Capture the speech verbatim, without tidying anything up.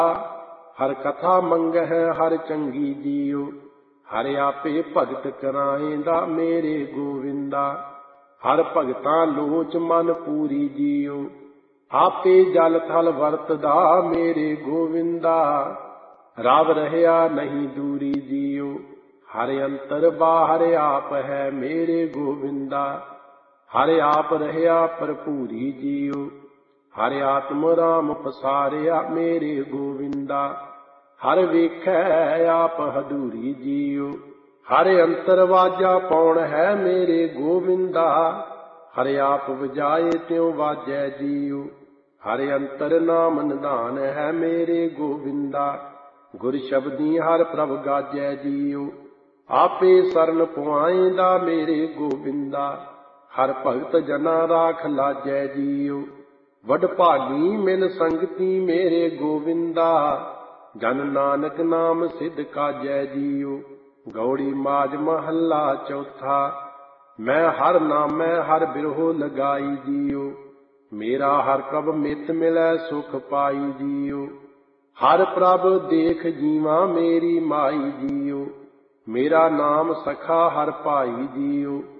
हर कथा मंगह हर चंगी जियो। हर आपे भगत कराएंदा मेरे गोविंदा। हर भगतां लोच मन पूरी जियो। आपे जल थल वरतदा मेरे गोविंदा। रब रहया नहीं दूरी जियो। हर अंतर बाहर आप है मेरे गोविंदा। हर आप रहया भरपूरी जियो। हर आत्म राम पसारिया मेरे गोविंदा। हर वेखै आप हदूरी जियो। हर अंतर वाजा पौण है मेरे गोविंदा। हर आप वजाए त्यों वाजै जियो। हर अंतर नाम निधान है मेरे गोविंदा। गुर शब्दी हर प्रभ गाजै जियो। आपे सरन पुआएंदा मेरे गोविंदा। हर भगत जना राख लाजै जियो। वडभागी मिल संगति मेरे गोविंदा। जन नानक नाम सिद्ध काजै जियो। गौड़ी माज महला चौथा। मैं हर नामै हर बिरहो लगाई जियो। मेरा हर प्रभ मित मिलै सुख पाई जियो। हर प्रभ देख जीवा मेरी माई जियो। मेरा नाम सखा हर भाई जियो।